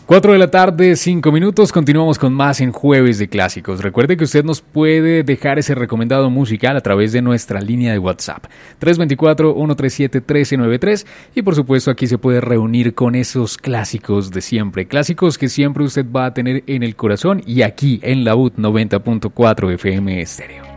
4 de la tarde, 5 minutos, continuamos con más en Jueves de Clásicos. Recuerde que usted nos puede dejar ese recomendado musical a través de nuestra línea de WhatsApp 324-137-1393 y por supuesto aquí se puede reunir con esos clásicos de siempre, clásicos que siempre usted va a tener en el corazón y aquí en la UT 90.4 FM Estéreo.